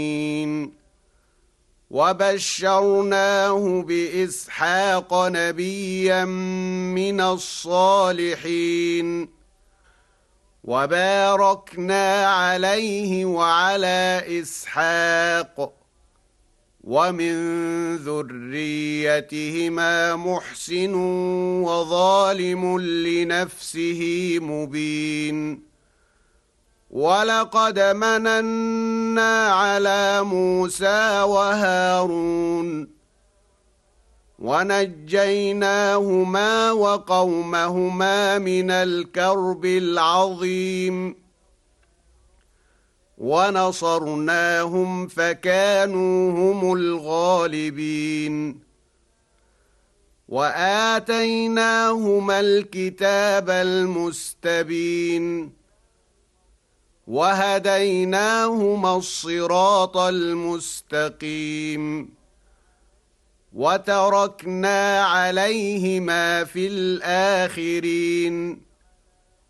وبشرناه بإسحاق نبيا من الصالحين وباركنا عليه وعلى إسحاق ومن ذريتهما محسن وظالم لنفسه مبين ولقد مننا على موسى وهارون ونجيناهما وقومهما من الكرب العظيم ونصرناهم فكانوا هم الغالبين وآتيناهما الكتاب المستبين وهديناهما الصراط المستقيم وتركنا عليهما في الآخرين